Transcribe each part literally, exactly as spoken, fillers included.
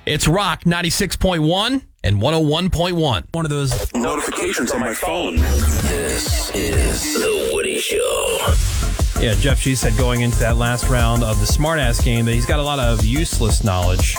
It's Rock ninety-six point one and one oh one point one. One of those notifications on my phone. This is The Woody Show. Yeah, Jeff G said going into that last round of the Smartass game that he's got a lot of useless knowledge.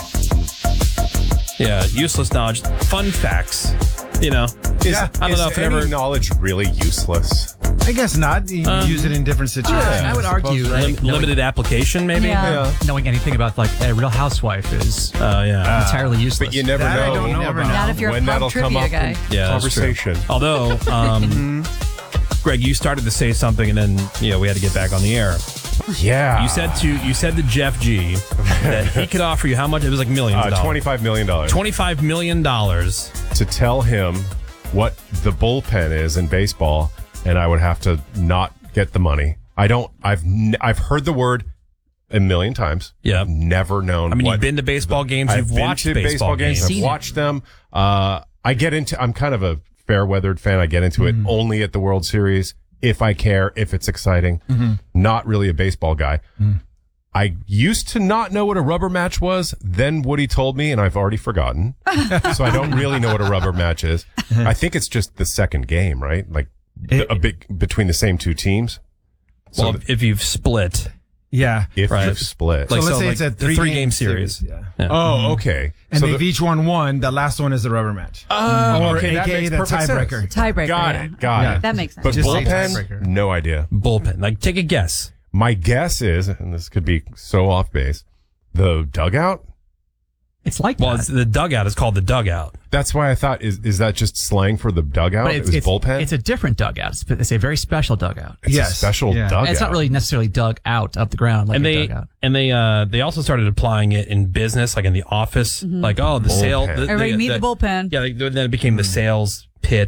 Yeah, useless knowledge. Fun facts. You know, Is, yeah, I don't is know if it any ever knowledge really useless? I guess not. You Um, use it in different situations. I would argue Lim- like, knowing, limited application, maybe. Yeah. Yeah. knowing anything about like a Real Housewife is Oh yeah, entirely useless. But you never That I know, don't know never about. Not if you're a when pop that'll come trivia up guy. in Yeah, that's true. conversation. Although, um, Greg, you started to say something, and then you know we had to get back on the air. Yeah. You said to you said to Jeff G that he could offer you how much? It was like millions. uh, of dollars. twenty-five million dollars Twenty-five million dollars. to tell him what the bullpen is in baseball, and I would have to not get the money. I don't. I've n- I've heard the word a million times. Yeah. I've never known. I mean, what you've been to baseball games. I've You've been watched to baseball, games. I've Seen it. watched them. Uh, I get into. I'm kind of a fair weathered fan. I get into it only at the World Series if I care, if it's exciting. Not really a baseball guy. I used to not know what a rubber match was. Then Woody told me, and I've already forgotten. So I don't really know what a rubber match is. I think it's just the second game, right? Like the, a big between the same two teams. So Well, th- if you've split, Yeah. if right. you've split. like So let's so, say like it's a the three three game game series. series, Yeah. Oh, okay. And so they've the, each won one. The last one is the rubber match. oh, Or okay, that A K A makes the perfect tiebreaker. sense. Tiebreaker. Got yeah. it. Got Yeah. it. That makes sense. But Just say bullpen, tiebreaker. no idea. Bullpen. Like, take a guess. My guess is, and this could be so off base, the dugout. It's like Well, that. it's, the dugout is called the dugout. That's why I thought is is that just slang for the dugout? But It it's, was it's, bullpen. it's a different dugout. It's, it's a very special dugout. It's Yes. a special Yeah. dugout. It's not really necessarily dug out of the ground like and a they dugout. and they uh they also started applying it in business, like in the office, like oh the Bullpen. sale. The, Everybody the- meet the- the bullpen. Yeah, like, then it became the sales